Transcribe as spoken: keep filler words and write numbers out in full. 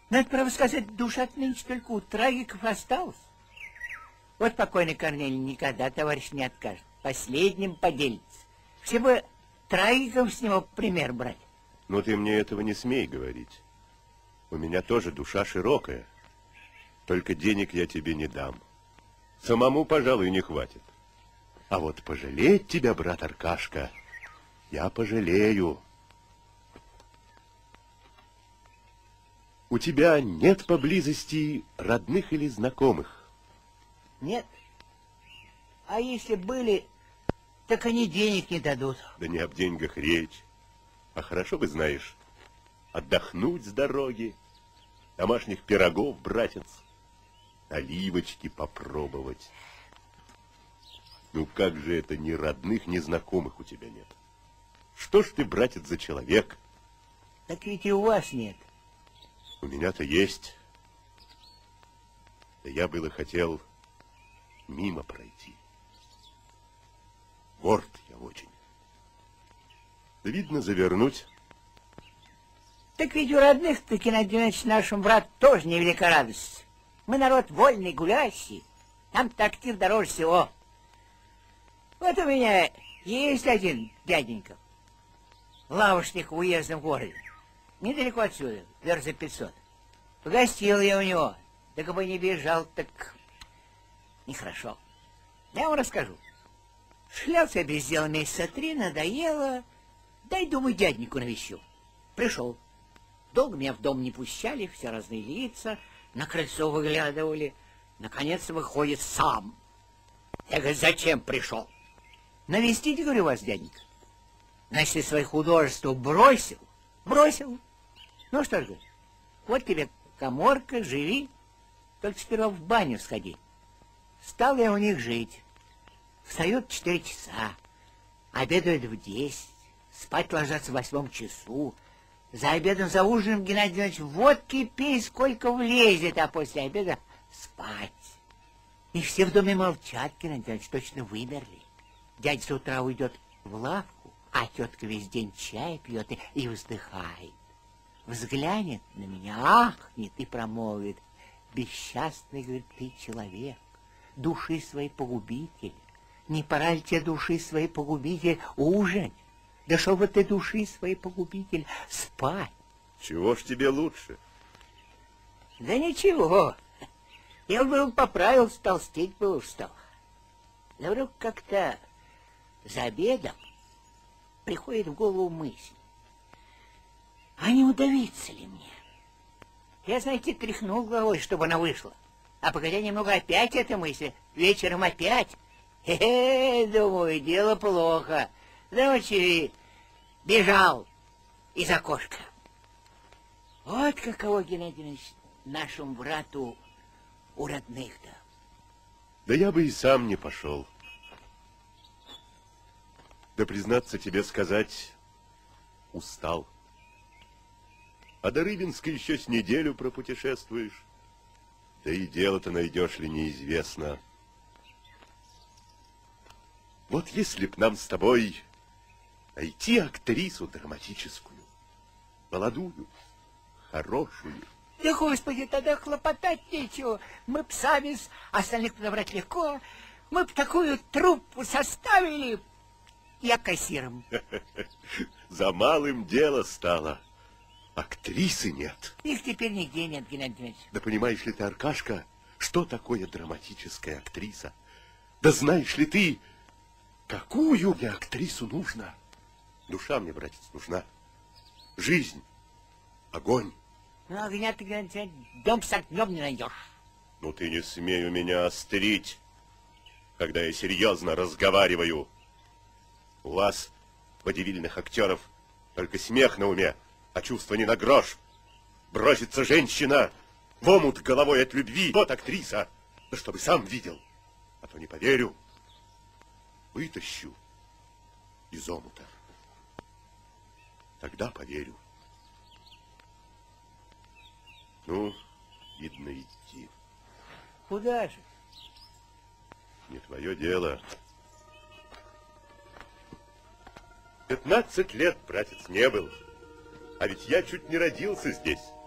Надо, право сказать, душа нынче только у трагиков осталась. Вот покойный Корнелий никогда, товарищ, не откажет. Последним поделится. Все бы трагикам с него пример брать. Но ты мне этого не смей говорить. У меня тоже душа широкая. Только денег я тебе не дам. Самому, пожалуй, не хватит. А вот пожалеть тебя, брат Аркашка, я пожалею. У тебя нет поблизости родных или знакомых? Нет. А если были, так они денег не дадут. Да не об деньгах речь. А хорошо бы, знаешь, отдохнуть с дороги, домашних пирогов, братец, оливочки попробовать. Ну как же это ни родных, ни знакомых у тебя нет? Что ж ты, братец, за человек? Так ведь и у вас нет. У меня-то есть. Да я было хотел мимо пройти. Горд я очень. Да видно, завернуть. Так ведь у родных, таки, Геннадий нашим брат тоже невелика радость. Мы народ вольный, гулящий. Нам трактир дороже всего. Вот у меня есть один дяденька, лавочник в уездном городе. Недалеко отсюда, верст за пятьсот. Погостил я у него. Так бы не бежал, так нехорошо. Я вам расскажу. Шлялся без дела месяца три, надоело. Дай, думаю, дяденьку навещу. Пришел. Долго меня в дом не пущали, все разные лица, на крыльцо выглядывали. Наконец выходит сам. Я говорю, зачем пришел? Навестить, говорю, вас, дяденька. Значит, ты свои художества бросил? Бросил. Ну что ж, говорю, вот тебе каморка, живи, только сперва в баню сходи. Стал я у них жить. Встают в четыре часа, обедают в десять, спать ложатся в восьмом часу. За обедом, за ужином, Геннадий Иванович, водки пей, сколько влезет, а после обеда спать. И все в доме молчат, Геннадий Иванович, точно вымерли. Дядя с утра уйдет в лавку, а тетка весь день чай пьет и, и вздыхает. Взглянет на меня, ахнет и промолвит: бесчастный, говорит, ты человек, души своей погубитель. Не пора ли тебе, души своей погубитель, ужинать? Да чтоб ты, души своей погубитель, спать. Чего ж тебе лучше? Да ничего. Я вдруг поправился, толстеть был устал. Да вдруг как-то за обедом приходит в голову мысль: а не удавиться ли мне? Я, знаете, тряхнул головой, чтобы она вышла. А погодя немного, опять эта мысль. Вечером опять. Хе-хе, думаю, дело плохо. Ночью бежал из окошка. Вот каково, Геннадий Иванович, нашему брату у родных-то. Да я бы и сам не пошел. Да, признаться тебе сказать, устал. А до Рыбинска еще с неделю пропутешествуешь. Да и дело-то найдешь ли неизвестно. Вот если б нам с тобой найти актрису драматическую, молодую, хорошую. Да, Господи, тогда хлопотать нечего. Мы б сами, остальных подобрать легко. Мы б такую труппу составили. Я кассиром. За малым дело стало. Актрисы нет. Их теперь нигде нет, Геннадий Иванович. Да понимаешь ли ты, Аркашка, что такое драматическая актриса? Да знаешь ли ты, какую мне актрису нужно? Душа мне, братец, нужна. Жизнь, огонь. Ну, огня ты, Геннадий Иванович, дом с огнем не найдешь. Ну, ты не смей у меня острить, когда я серьезно разговариваю. У вас, водевильных актеров, только смех на уме, а чувства не на грош. Бросится женщина в омут головой от любви. Вот актриса, да чтобы сам видел, а то не поверю. Вытащу из омута. Тогда поверю. Ну, видно, идти. Куда же? Не твое дело. Пятнадцать лет, братец, не был. А ведь я чуть не родился здесь.